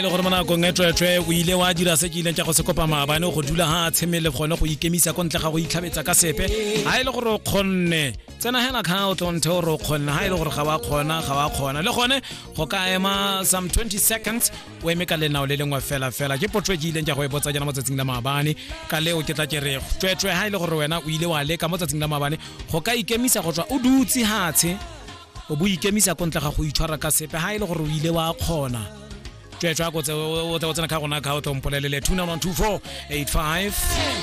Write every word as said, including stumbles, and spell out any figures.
le gore mona go ngetwetwe o ile wa dira se ke ileng tša go se kopa maabane go dula ha tshemele gone go ikemisa ko ntle ga go itlhabetsa ka sepe ha ile gore o kgonne tsena hela account on the ro kgonna ha ile gore ga wa kgona ga wa kgona le gone go ka ema some twenty seconds o eme ka lenao le lengwe fela fela ke potwe ke ileng tša go e botsa jana mo tsatsing la maabane ka leo ke tla ke re twetwe ha ile gore wena o ile wa leka mo tsatsing la maabane go ka ikemisa go tswa o dutse hatshe o bo ikemisa ko ntle ga go itshwara ka sepe ha ile gore o ile wa kgona twetwe a go tse o tsena ka gona ka o tompolelele two nine one two four eight five